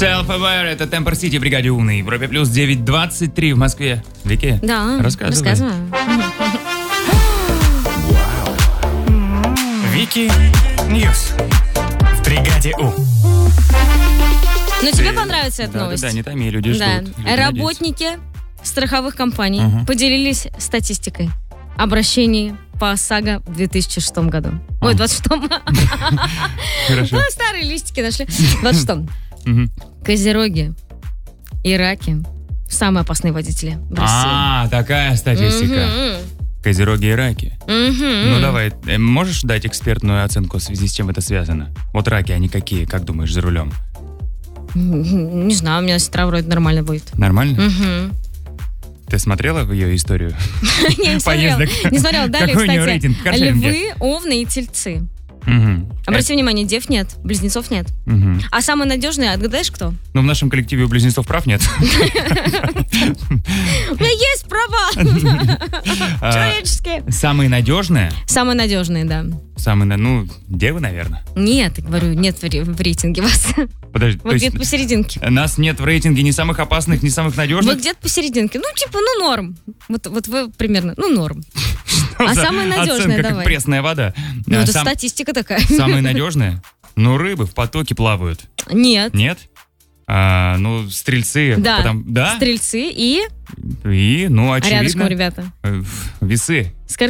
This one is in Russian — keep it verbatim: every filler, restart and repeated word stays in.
Self-Aware, это Темпер Сити, бригаде Умный. Европе плюс девять двадцать три в Москве. Вики, Да, рассказывай. рассказываю. Вики Ньюс в бригаде У. Ну, тебе понравится эта Да, новость? да, да, не томи, люди Да. ждут. люди Работники страховых компаний Мгм. поделились статистикой обращений по ОСАГО в две тысячи шестом году. Ой, двадцать шестом. надеются. Хорошо. Ну, старые листики нашли. В двадцать шестом. Мгм. Козероги и раки – самые опасные водители в России. А, такая статистика. Козероги и раки. Мгм. Ну давай, э, можешь дать экспертную оценку в связи с чем это связано? Вот раки, они какие, как думаешь, за рулем? Не знаю, у меня сестра вроде нормально будет. Нормально? Мгм. Ты смотрела в ее историю? Не смотрела. Поездок? Не смотрела. Далее, Какой у нее кстати, рейтинг? Каршеринге? львы, овны и тельцы. Мгм. Обрати внимание, дев нет, близнецов нет. Мгм. А самый надежный, отгадаешь, кто? Ну, в нашем коллективе у близнецов прав нет. У меня есть права А, человеческие. Самые надежные? Самые надежные, да. Самые, на- ну, девы, наверное. Нет, говорю, нет в ре- в рейтинге вас. Подожди, то Вот есть где-то посерединке. нас нет в рейтинге ни самых опасных, ни самых Вот надежных? где-то посерединке. Ну, типа, ну, норм. Вот, вот вы примерно, ну, норм. А За самые надежные оценка, как давай. пресная вода. Ну, А, это сам- статистика такая. Самые надежные? Ну, рыбы в потоке плавают. Нет. Нет? А, ну, стрельцы. Да. потом- да? Стрельцы и... И, ну, А рядышком, очевидно, ребята. э, весы.